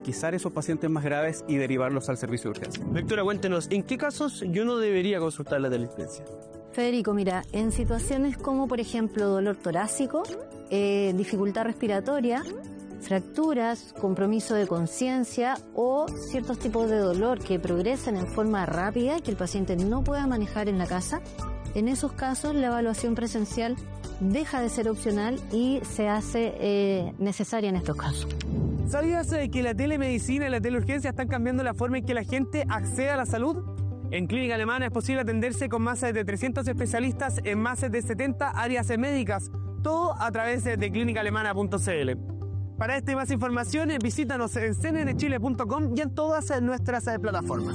quizás esos pacientes más graves y derivarlos al servicio de urgencia. Doctora, cuéntenos, ¿en qué casos yo no debería consultar la teleurgencia? Federico, mira, en situaciones como por ejemplo dolor torácico, dificultad respiratoria, fracturas, compromiso de conciencia o ciertos tipos de dolor que progresen en forma rápida y que el paciente no pueda manejar en la casa, en esos casos la evaluación presencial deja de ser opcional y se hace necesaria en estos casos. ¿Sabías que la telemedicina y la teleurgencia están cambiando la forma en que la gente accede a la salud? En Clínica Alemana es posible atenderse con más de 300 especialistas en más de 70 áreas médicas, todo a través de clinicaalemana.cl. Para esta y más información, visítanos en cnnchile.com y en todas nuestras plataformas.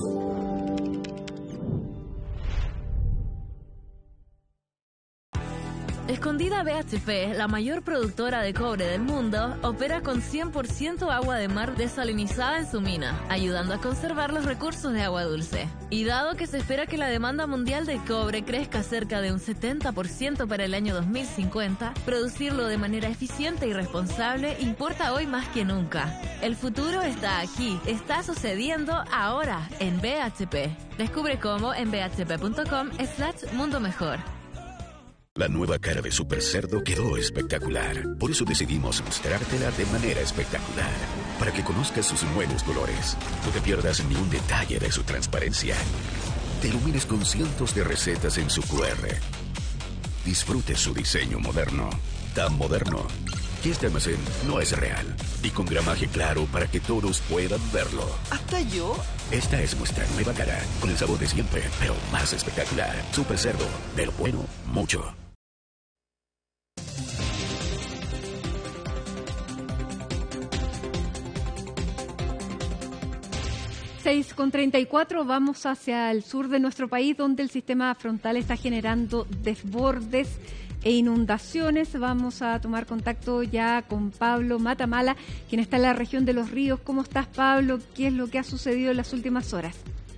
Escondida BHP, la mayor productora de cobre del mundo, opera con 100% agua de mar desalinizada en su mina, ayudando a conservar los recursos de agua dulce. Y dado que se espera que la demanda mundial de cobre crezca cerca de un 70% para el año 2050, producirlo de manera eficiente y responsable importa hoy más que nunca. El futuro está aquí, está sucediendo ahora en BHP. Descubre cómo en bhp.com/mundo mejor. La nueva cara de Super Cerdo quedó espectacular. Por eso decidimos mostrártela de manera espectacular. Para que conozcas sus nuevos colores. No te pierdas ni un detalle de su transparencia. Te ilumines con cientos de recetas en su QR. Disfrute su diseño moderno. Tan moderno que este almacén no es real. Y con gramaje claro para que todos puedan verlo. ¿Hasta yo? Esta es nuestra nueva cara. Con el sabor de siempre, pero más espectacular. Super Cerdo. De lo bueno, mucho. 6:34, vamos hacia el sur de nuestro país, donde el sistema frontal está generando desbordes e inundaciones. Vamos a tomar contacto ya con Pablo Matamala, quien está en la región de Los Ríos. ¿Cómo estás, Pablo? ¿Qué es lo que ha sucedido en las últimas horas?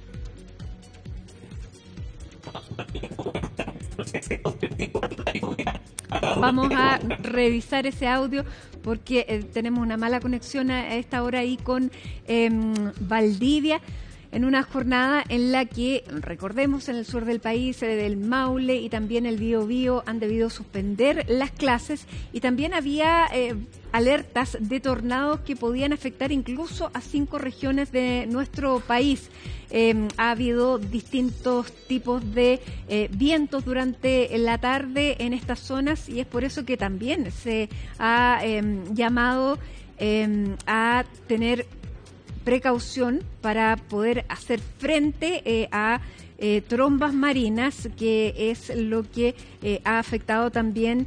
Vamos a revisar ese audio porque tenemos una mala conexión a esta hora ahí con Valdivia, en una jornada en la que, recordemos, en el sur del país, del Maule y también el Biobío han debido suspender las clases y también había alertas de tornados que podían afectar incluso a 5 regiones de nuestro país. Ha habido distintos tipos de vientos durante la tarde en estas zonas y es por eso que también se ha llamado a tener precaución para poder hacer frente a trombas marinas, que es lo que ha afectado también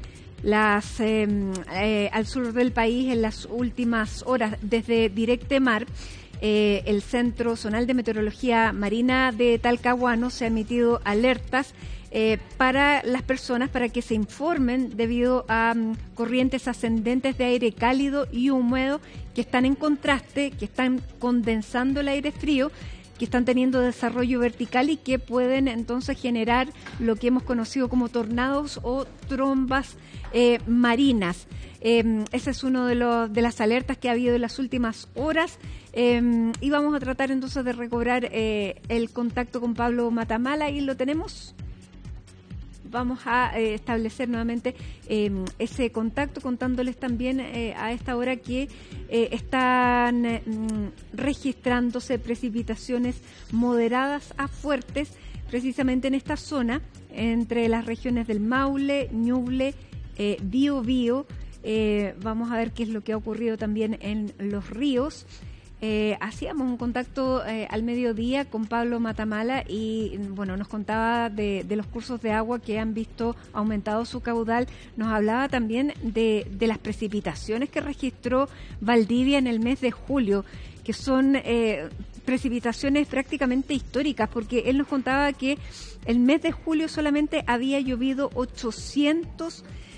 al sur del país en las últimas horas. Desde Directemar, el Centro Zonal de Meteorología Marina de Talcahuano, se ha emitido alertas para las personas para que se informen debido a corrientes ascendentes de aire cálido y húmedo que están en contraste, que están condensando el aire frío, que están teniendo desarrollo vertical y que pueden entonces generar lo que hemos conocido como tornados o trombas marinas. Ese es uno de las alertas que ha habido en las últimas horas y vamos a tratar entonces de recobrar el contacto con Pablo Matamala y lo tenemos. Vamos a establecer nuevamente ese contacto, contándoles también a esta hora que están registrándose precipitaciones moderadas a fuertes precisamente en esta zona, entre las regiones del Maule, Ñuble, Biobío. Vamos a ver qué es lo que ha ocurrido también en Los Ríos. Hacíamos un contacto al mediodía con Pablo Matamala y bueno, nos contaba de los cursos de agua que han visto aumentado su caudal. Nos hablaba también de las precipitaciones que registró Valdivia en el mes de julio, que son precipitaciones prácticamente históricas, porque él nos contaba que el mes de julio solamente había llovido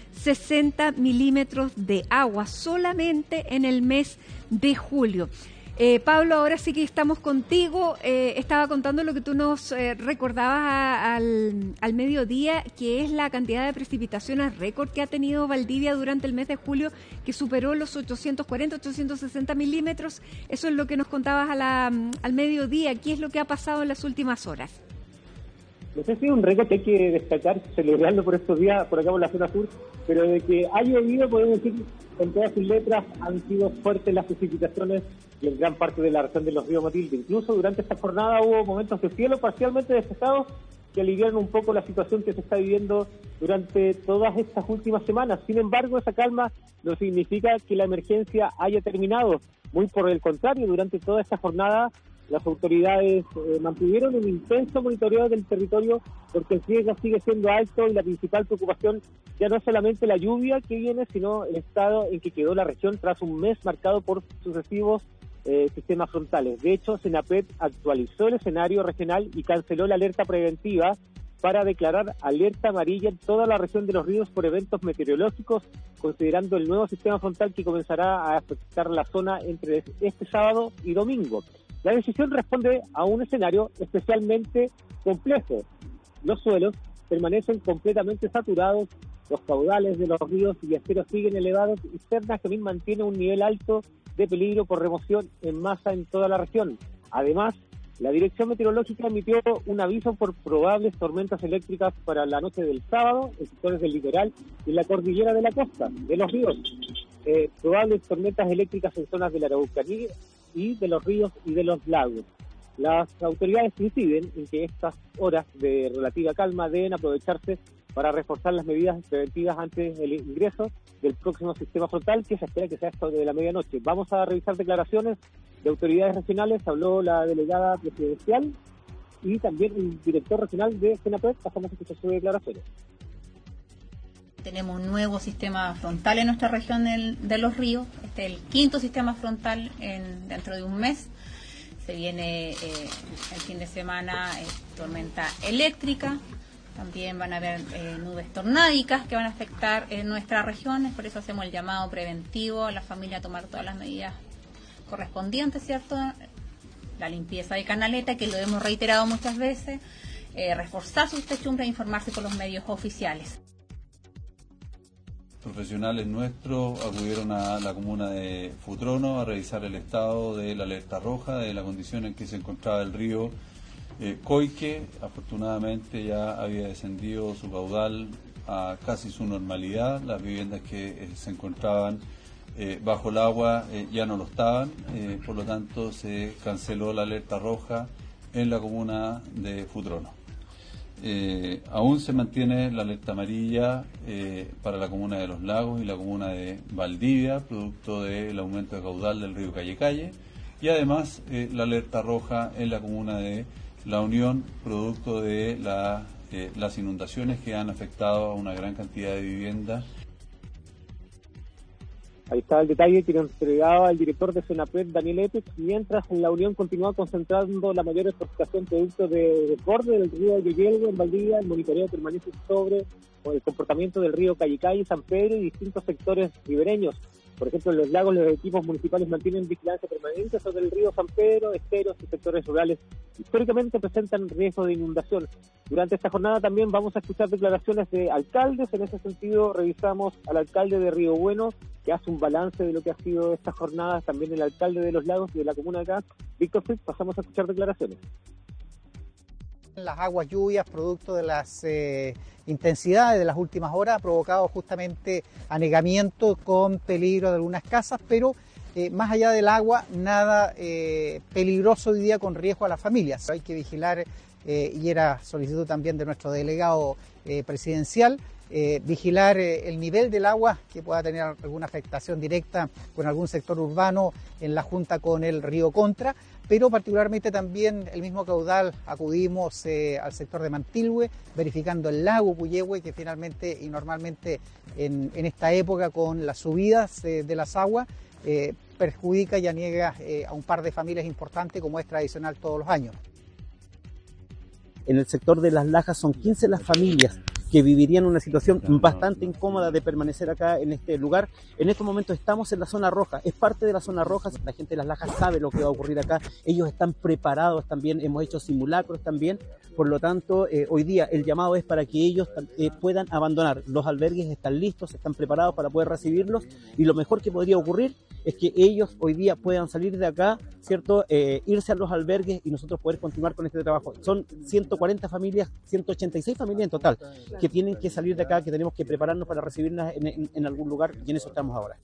860 milímetros de agua solamente en el mes de julio. Pablo, ahora sí que estamos contigo. Estaba contando lo que tú nos recordabas al mediodía, que es la cantidad de precipitaciones récord que ha tenido Valdivia durante el mes de julio, que superó los 840, 860 milímetros. Eso es lo que nos contabas al mediodía. ¿Qué es lo que ha pasado en las últimas horas? No sé si es un récord que hay que destacar, celebrarlo por estos días, por acá por la zona sur, pero de que ha llovido, podemos decir, con todas sus letras, han sido fuertes las precipitaciones en gran parte de la región de los ríos Matilde. Incluso durante esta jornada hubo momentos de cielo parcialmente despejados que aliviaron un poco la situación que se está viviendo durante todas estas últimas semanas. Sin embargo, esa calma no significa que la emergencia haya terminado. Muy por el contrario, durante toda esta jornada las autoridades mantuvieron un intenso monitoreo del territorio porque el riesgo sigue siendo alto y la principal preocupación ya no es solamente la lluvia que viene, sino el estado en que quedó la región tras un mes marcado por sucesivos sistemas frontales. De hecho, Senapred actualizó el escenario regional y canceló la alerta preventiva para declarar alerta amarilla en toda la región de los ríos por eventos meteorológicos, considerando el nuevo sistema frontal que comenzará a afectar la zona entre este sábado y domingo. La decisión responde a un escenario especialmente complejo. Los suelos permanecen completamente saturados, los caudales de los ríos y esteros siguen elevados y Cerna también mantiene un nivel alto de peligro por remoción en masa en toda la región. Además, la Dirección Meteorológica emitió un aviso por probables tormentas eléctricas para la noche del sábado en sectores del litoral y la cordillera de la costa, de los ríos. Probables tormentas eléctricas en zonas de la Araucanía y de los ríos y de los lagos. Las autoridades inciden en que estas horas de relativa calma deben aprovecharse para reforzar las medidas preventivas antes del ingreso del próximo sistema frontal, que se espera que sea esto de la medianoche. Vamos a revisar declaraciones de autoridades regionales. Habló la delegada presidencial y también el director regional de Senapred. Pasamos a escuchar sus declaraciones. Tenemos un nuevo sistema frontal en nuestra región de los ríos. Este es el quinto sistema frontal dentro de un mes. Se viene el fin de semana tormenta eléctrica. También van a haber nubes tornádicas que van a afectar nuestra región. Por eso hacemos el llamado preventivo a la familia a tomar todas las medidas correspondientes, ¿cierto? La limpieza de canaleta, que lo hemos reiterado muchas veces. Reforzar sus techumbres e informarse por los medios oficiales. Profesionales nuestros acudieron a la comuna de Futrono a revisar el estado de la alerta roja, de la condición en que se encontraba el río Coique. Afortunadamente ya había descendido su caudal a casi su normalidad. Las viviendas que se encontraban bajo el agua ya no lo estaban, por lo tanto se canceló la alerta roja en la comuna de Futrono. Aún se mantiene la alerta amarilla para la comuna de Los Lagos y la comuna de Valdivia, producto del aumento de caudal del río Calle, y además la alerta roja en la comuna de La Unión, producto de las inundaciones que han afectado a una gran cantidad de viviendas. Ahí está el detalle que nos entregaba el director de Senapred, Daniel Epic, mientras en La Unión continúa concentrando la mayor exportación producto de desborde del río Yoyelgo en Valdivia. El monitoreo permanece sobre el comportamiento del río Cayicay, San Pedro y distintos sectores ribereños. Por ejemplo, en Los Lagos los equipos municipales mantienen vigilancia permanente sobre el río San Pedro, esteros y sectores rurales. Históricamente presentan riesgo de inundación. Durante esta jornada también vamos a escuchar declaraciones de alcaldes. En ese sentido, revisamos al alcalde de Río Bueno, que hace un balance de lo que ha sido esta jornada. También el alcalde de Los Lagos y de la comuna de acá, Víctor Fritz. Pasamos a escuchar declaraciones. Las aguas lluvias, producto de las intensidades de las últimas horas, ha provocado justamente anegamiento con peligro de algunas casas, pero más allá del agua, nada peligroso hoy día con riesgo a las familias. Hay que vigilar, y era solicitud también de nuestro delegado presidencial, vigilar el nivel del agua que pueda tener alguna afectación directa con algún sector urbano en la junta con el río Contra, pero particularmente también el mismo caudal acudimos al sector de Mantilhue, verificando el lago Puyehue, que finalmente y normalmente en esta época con las subidas de las aguas perjudica y aniega a un par de familias importantes como es tradicional todos los años. En el sector de Las Lajas son 15 las familias que vivirían una situación bastante incómoda de permanecer acá en este lugar. En estos momentos estamos en la zona roja, es parte de la zona roja, la gente de Las Lajas sabe lo que va a ocurrir acá, ellos están preparados también, hemos hecho simulacros también, por lo tanto hoy día el llamado es para que ellos puedan abandonar, los albergues están listos, están preparados para poder recibirlos, y lo mejor que podría ocurrir es que ellos hoy día puedan salir de acá, ¿cierto? Irse a los albergues y nosotros poder continuar con este trabajo. Son 140 familias, 186 familias en total, que tienen que salir de acá, que tenemos que prepararnos para recibirlas en algún lugar, y en eso estamos ahora.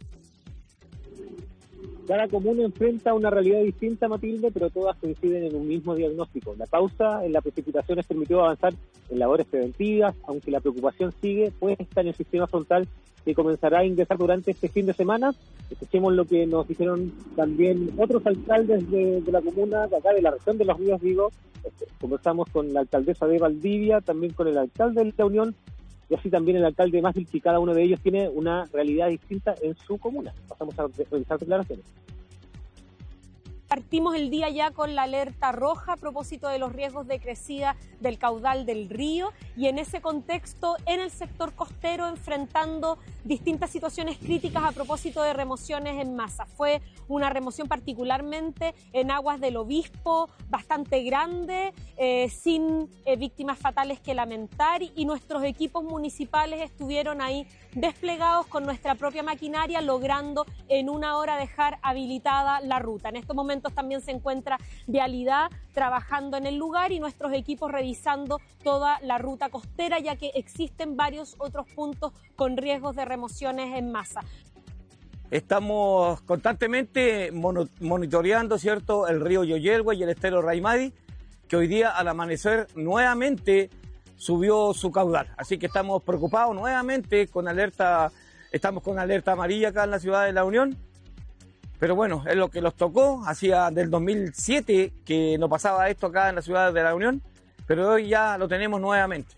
Cada comuna enfrenta una realidad distinta, Matilde, pero todas coinciden en un mismo diagnóstico. La pausa en las precipitaciones permitió avanzar en labores preventivas, aunque la preocupación sigue puesta en el sistema frontal que comenzará a ingresar durante este fin de semana. Escuchemos lo que nos dijeron también otros alcaldes de la comuna, de acá de la región de Los Ríos, digo. Conversamos con la alcaldesa de Valdivia, también con el alcalde de La Unión, y así también el alcalde de Másvil, que cada uno de ellos tiene una realidad distinta en su comuna. Pasamos a revisar declaraciones. Partimos el día ya con la alerta roja a propósito de los riesgos de crecida del caudal del río, y en ese contexto en el sector costero enfrentando distintas situaciones críticas a propósito de remociones en masa. Fue una remoción particularmente en aguas del Obispo bastante grande, sin víctimas fatales que lamentar, y nuestros equipos municipales estuvieron ahí desplegados con nuestra propia maquinaria, logrando en una hora dejar habilitada la ruta. En estos momentos también se encuentra Vialidad trabajando en el lugar y nuestros equipos revisando toda la ruta costera, ya que existen varios otros puntos con riesgos de remociones en masa. Estamos constantemente monitoreando, ¿cierto?, el río Yoyelgua y el estero Raimadi, que hoy día al amanecer nuevamente subió su caudal. Así que estamos preocupados nuevamente estamos con alerta amarilla acá en la ciudad de La Unión. Pero bueno, es lo que nos tocó, hacía del 2007 que no pasaba esto acá en la ciudad de La Unión, pero hoy ya lo tenemos nuevamente.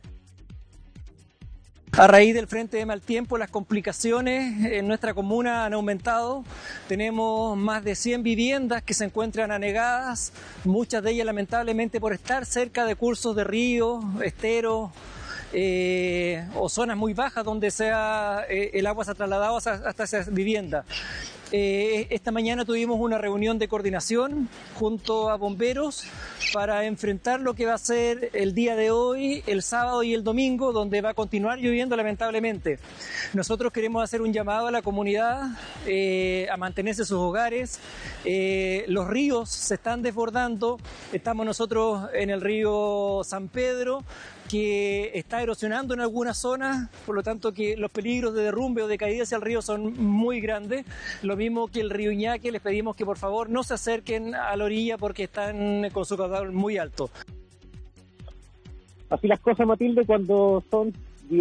A raíz del frente de mal tiempo, las complicaciones en nuestra comuna han aumentado. Tenemos más de 100 viviendas que se encuentran anegadas, muchas de ellas lamentablemente por estar cerca de cursos de ríos, esteros, o zonas muy bajas donde el agua se ha trasladado hasta esas viviendas. Esta mañana tuvimos una reunión de coordinación junto a bomberos para enfrentar lo que va a ser el día de hoy, el sábado y el domingo, donde va a continuar lloviendo lamentablemente. Nosotros queremos hacer un llamado a la comunidad a mantenerse en sus hogares. Los ríos se están desbordando. Estamos nosotros en el río San Pedro, que está erosionando en algunas zonas, por lo tanto que los peligros de derrumbe o de caída hacia el río son muy grandes. Lo mismo que el río Iñaque, les pedimos que por favor no se acerquen a la orilla porque están con su caudal muy alto. Así las cosas, Matilde, cuando son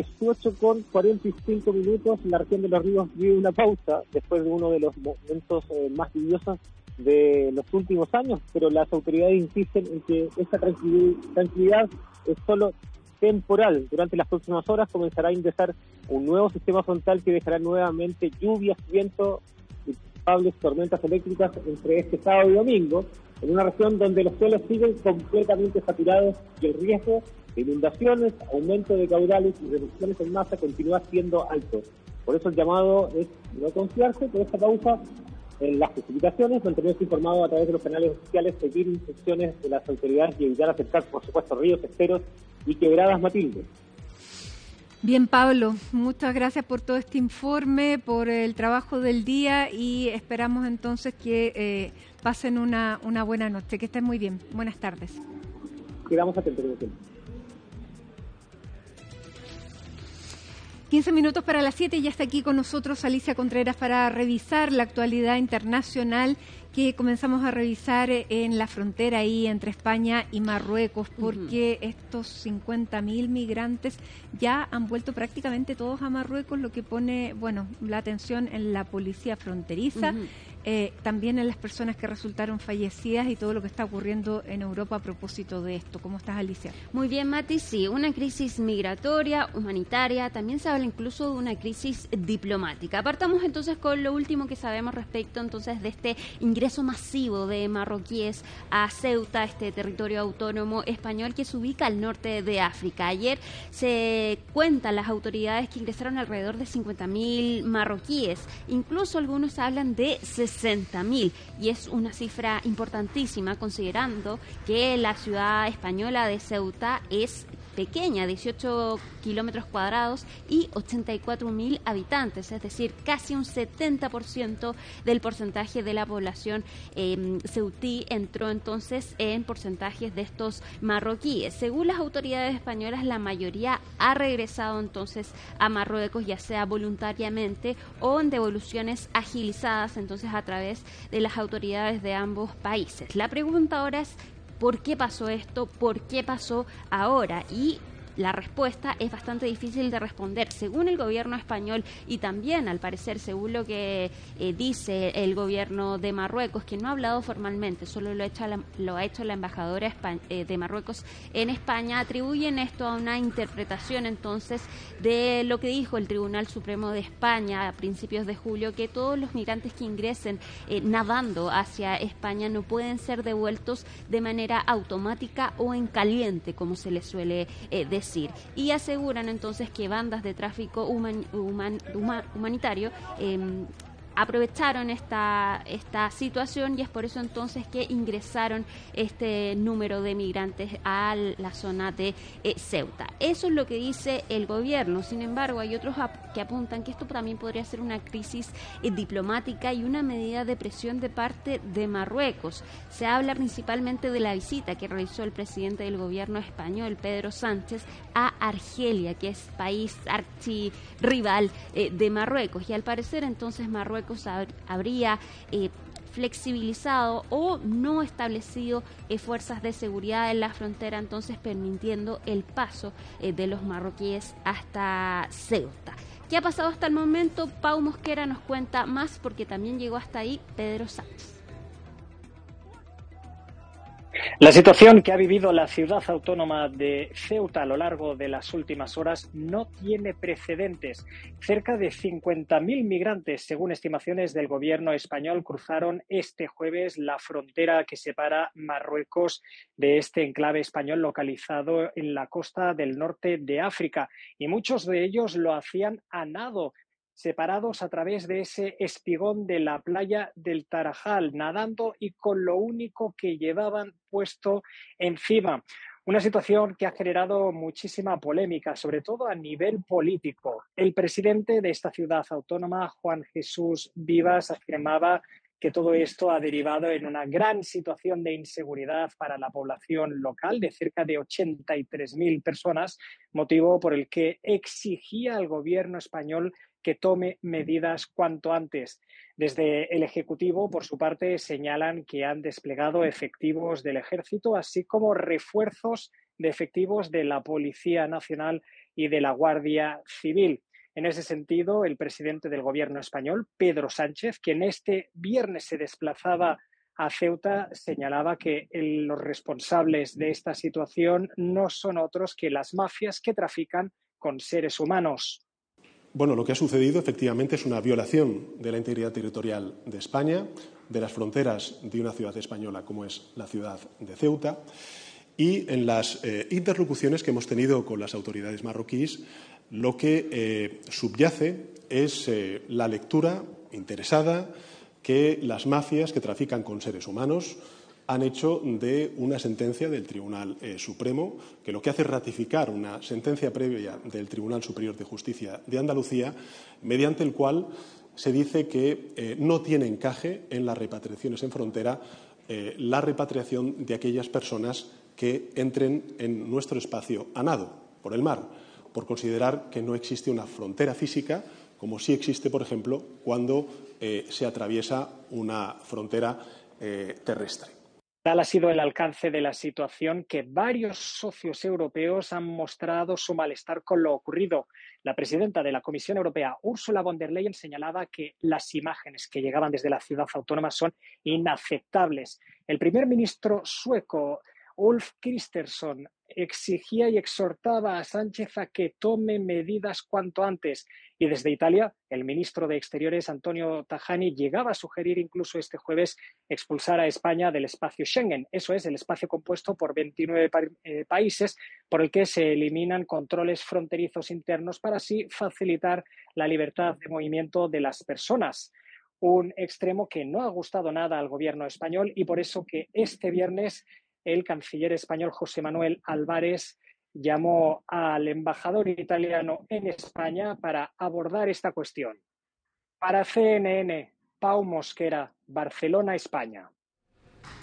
18:45, la región de Los Ríos vive una pausa después de uno de los momentos más lluviosos de los últimos años, pero las autoridades insisten en que esta tranquilidad es solo temporal. Durante las próximas horas comenzará a ingresar un nuevo sistema frontal que dejará nuevamente lluvias, viento y probables tormentas eléctricas entre este sábado y domingo, en una región donde los suelos siguen completamente saturados y el riesgo de inundaciones, aumento de caudales y reducciones en masa continúa siendo alto. Por eso el llamado es no confiarse por esta pausa en las precipitaciones, mantenerse informado a través de los canales oficiales, seguir instrucciones de las autoridades y evitar acercar, por supuesto, ríos, esteros y quebradas, Matilde. Bien, Pablo, muchas gracias por todo este informe, por el trabajo del día y esperamos entonces que pasen una buena noche, que estén muy bien. Buenas tardes. Quedamos atentos. 15 minutos para las 7 y ya está aquí con nosotros Alicia Contreras para revisar la actualidad internacional que comenzamos a revisar en la frontera ahí entre España y Marruecos, porque estos 50.000 migrantes ya han vuelto prácticamente todos a Marruecos, lo que pone, bueno, la atención en la policía fronteriza. también en las personas que resultaron fallecidas y todo lo que está ocurriendo en Europa a propósito de esto. ¿Cómo estás, Alicia? Muy bien, Mati. Sí, una crisis migratoria, humanitaria, también se habla incluso de una crisis diplomática. Apartamos entonces con lo último que sabemos respecto entonces de este ingreso masivo de marroquíes a Ceuta, este territorio autónomo español que se ubica al norte de África. Ayer se cuentan las autoridades que ingresaron alrededor de 50.000 marroquíes, incluso algunos hablan de 60.000, y es una cifra importantísima considerando que la ciudad española de Ceuta es pequeña, 18 kilómetros cuadrados y 84.000 habitantes, es decir, casi un 70% del porcentaje de la población ceutí entró entonces en porcentajes de estos marroquíes. Según las autoridades españolas, la mayoría ha regresado entonces a Marruecos, ya sea voluntariamente o en devoluciones agilizadas entonces a través de las autoridades de ambos países. La pregunta ahora es: ¿por qué pasó esto? ¿Por qué pasó ahora? Y la respuesta es bastante difícil de responder. Según el gobierno español y también, al parecer, según lo que dice el gobierno de Marruecos, que no ha hablado formalmente, solo lo ha hecho la embajadora de Marruecos en España, atribuyen esto a una interpretación entonces de lo que dijo el Tribunal Supremo de España a principios de julio, que todos los migrantes que ingresen nadando hacia España no pueden ser devueltos de manera automática o en caliente, como se les suele decir. Y aseguran entonces que bandas de tráfico humanitario aprovecharon esta situación, y es por eso entonces que ingresaron este número de migrantes a la zona de Ceuta. Eso es lo que dice el gobierno. Sin embargo, hay otros que apuntan que esto también podría ser una crisis diplomática y una medida de presión de parte de Marruecos. Se habla principalmente de la visita que realizó el presidente del gobierno español, Pedro Sánchez, a Argelia, que es país archirrival de Marruecos, y al parecer entonces Marruecos habría flexibilizado o no establecido fuerzas de seguridad en la frontera, entonces permitiendo el paso de los marroquíes hasta Ceuta. ¿Qué ha pasado hasta el momento? Pau Mosquera nos cuenta más, porque también llegó hasta ahí Pedro Sánchez. La situación que ha vivido la ciudad autónoma de Ceuta a lo largo de las últimas horas no tiene precedentes. Cerca de 50.000 migrantes, según estimaciones del gobierno español, cruzaron este jueves la frontera que separa Marruecos de este enclave español localizado en la costa del norte de África, y muchos de ellos lo hacían a nado, separados a través de ese espigón de la playa del Tarajal, nadando y con lo único que llevaban puesto encima. Una situación que ha generado muchísima polémica, sobre todo a nivel político. El presidente de esta ciudad autónoma, Juan Jesús Vivas, afirmaba que todo esto ha derivado en una gran situación de inseguridad para la población local de cerca de 83.000 personas, motivo por el que exigía al gobierno español que tome medidas cuanto antes. Desde el Ejecutivo, por su parte, señalan que han desplegado efectivos del Ejército, así como refuerzos de efectivos de la Policía Nacional y de la Guardia Civil. En ese sentido, el presidente del Gobierno español, Pedro Sánchez, quien este viernes se desplazaba a Ceuta, señalaba que los responsables de esta situación no son otros que las mafias que trafican con seres humanos. Bueno, lo que ha sucedido efectivamente es una violación de la integridad territorial de España, de las fronteras de una ciudad española como es la ciudad de Ceuta, y en las interlocuciones que hemos tenido con las autoridades marroquíes, lo que subyace es la lectura interesada que las mafias que trafican con seres humanos han hecho de una sentencia del Tribunal Supremo, que lo que hace es ratificar una sentencia previa del Tribunal Superior de Justicia de Andalucía, mediante el cual se dice que no tiene encaje en las repatriaciones en frontera la repatriación de aquellas personas que entren en nuestro espacio a nado, por el mar, por considerar que no existe una frontera física, como sí existe, por ejemplo, cuando se atraviesa una frontera terrestre. Tal ha sido el alcance de la situación que varios socios europeos han mostrado su malestar con lo ocurrido. La presidenta de la Comisión Europea, Ursula von der Leyen, señalaba que las imágenes que llegaban desde la ciudad autónoma son inaceptables. El primer ministro sueco, Ulf Kristersson, exigía y exhortaba a Sánchez a que tome medidas cuanto antes. Y desde Italia, el ministro de Exteriores, Antonio Tajani, llegaba a sugerir incluso este jueves expulsar a España del espacio Schengen. Eso es, el espacio compuesto por 29 países por el que se eliminan controles fronterizos internos para así facilitar la libertad de movimiento de las personas. Un extremo que no ha gustado nada al gobierno español y por eso que este viernes el canciller español José Manuel Álvarez llamó al embajador italiano en España para abordar esta cuestión. Para CNN, Pau Mosquera, Barcelona, España.